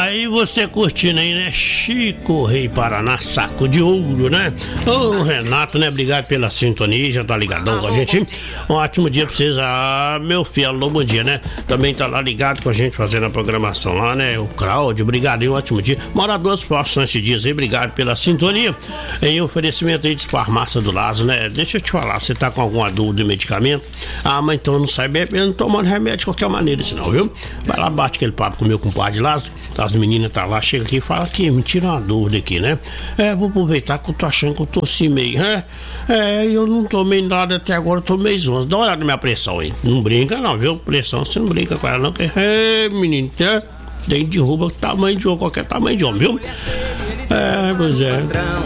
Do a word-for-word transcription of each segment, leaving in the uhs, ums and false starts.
Aí você curtindo aí, né? Chico Rei Paraná, saco de ouro, né? Ô Renato, né? Obrigado pela sintonia, já tá ligadão com a gente. Um ótimo dia pra vocês. Ah, meu filho, alô, bom dia, né? Também tá lá ligado com a gente fazendo a programação lá, né? O Cláudio, obrigado aí, um ótimo dia. Moradores Postos Dias aí, obrigado pela sintonia. Em oferecimento aí de farmácia do Lázaro, né? Deixa eu te falar, você tá com alguma dúvida de medicamento? Ah, mas então não sai bebendo, tomando remédio de qualquer maneira, senão, viu? Vai lá, bate aquele papo com o meu compadre Lázaro, as meninas tá lá, chega aqui e fala aqui, me tira uma dúvida aqui, né? É, vou aproveitar que eu tô achando que eu tossi meio, né? É, eu não tomei nada até agora, eu tomei onze. Dá uma olhada na minha pressão aí. Não brinca não, viu? Pressão, você não brinca com ela não, porque, é, menino, tem, tem derruba o tamanho de homem, qualquer tamanho de homem, viu? É, pois é.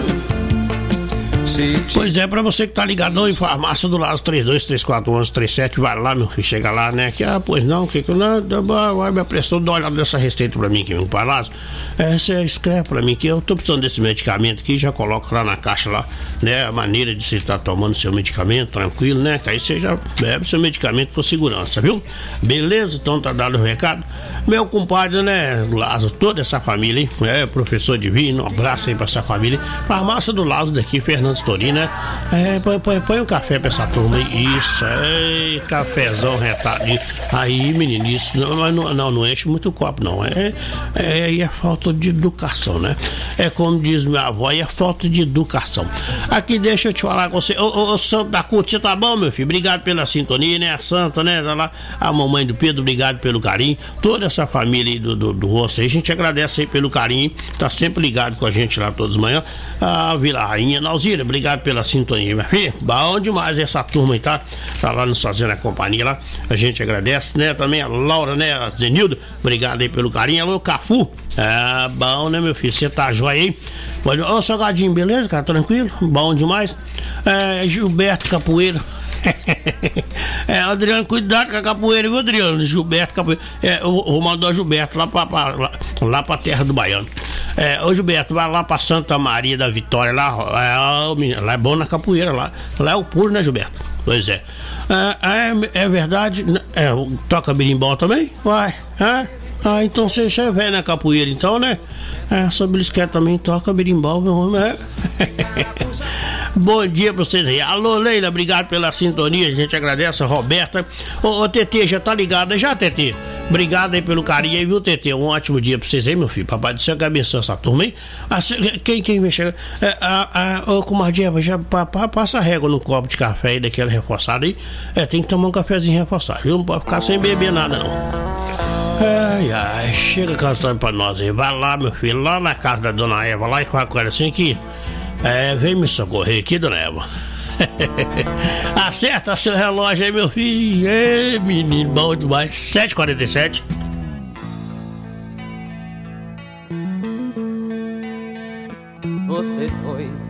Pois é, pra você que tá ligadão em farmácia do Lázaro, três dois três quatro um um três sete, vai lá, meu filho, chega lá, né? Que, ah, pois não, que que não, vai me prestou, dá uma olhada nessa receita pra mim aqui, meu pai Lázaro. É, você escreve pra mim que eu tô precisando desse medicamento aqui, já coloca lá na caixa lá, né? A maneira de você estar tá tomando seu medicamento, tranquilo, né? Que aí você já bebe seu medicamento por segurança, viu? Beleza? Então tá dado o recado. Meu compadre, né, Lázaro, toda essa família, hein? É, professor Divino, um abraço aí pra essa família. Farmácia do Lázaro daqui, Fernando Story, né? É, põe, põe, põe um café pra essa turma aí. Isso, é, cafezão retadinho. Aí, menino, isso não, não, não, não enche muito copo, não. É, é, é falta de educação, né? É como diz minha avó, é falta de educação. Aqui, deixa eu te falar com você. Ô, ô, ô Santo da Curte, você tá bom, meu filho? Obrigado pela sintonia, né? A Santa, né? Tá lá, a mamãe do Pedro, obrigado pelo carinho. Toda essa família aí do, do, do Roça aí, a gente agradece aí pelo carinho. Tá sempre ligado com a gente lá todas as manhãs. A Vila Rainha, Nalzira, obrigado pela sintonia, minha filha. Bom demais essa turma aí, tá? Tá lá nos fazendo a companhia lá. A gente agradece, né? Também a Laura, né? A Zenilda, obrigado aí pelo carinho. Alô, Cafu. É bom, né, meu filho? Você tá jóia aí? Ô, Salgadinho, beleza, cara? Tranquilo? Bom demais. É, Gilberto Capoeira. É, Adriano, cuidado com a capoeira, viu, Adriano? Gilberto Capoeira. É, eu vou mandar o Gilberto lá pra, pra, lá, lá pra terra do Baiano. É, ô Gilberto, vai lá pra Santa Maria da Vitória, lá, é, lá é bom na capoeira, lá, lá é o puro, né, Gilberto? Pois é. É, é, é verdade. É, toca berimbau também? Vai, é? Ah, então você já é velho na capoeira, então, né? É, sua Belisquete também toca berimbau, meu homem, é? Bom dia pra vocês aí. Alô, Leila, obrigado pela sintonia, a gente agradece, a Roberta. Ô, ô T T, já tá ligado já, T T? Obrigado aí pelo carinho aí, viu, T T? Um ótimo dia pra vocês aí, meu filho. Papai do céu abençoe essa turma aí. Ah, quem, quem vai chegar? É, a, a, ô, comadre, já pa, pa, passa a régua no copo de café aí, daquele reforçado aí. É, tem que tomar um cafezinho reforçado, viu? Não pode ficar sem beber nada, não. Ai, ai, chega cantando pra nós aí. Vai lá, meu filho, lá na casa da dona Eva, lá e fala com ela assim que... É, vem me socorrer aqui, dona Eva. Acerta seu relógio aí, meu filho. Ei, menino, bom demais. sete e quarenta e sete. Você foi